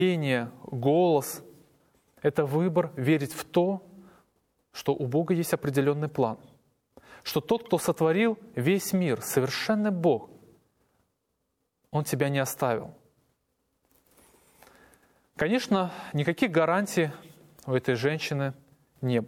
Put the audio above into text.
пение, голос — это выбор верить в то, что у Бога есть определенный план, что тот, кто сотворил весь мир, совершенный Бог, Он тебя не оставил. Конечно, никаких гарантий у этой женщины не было.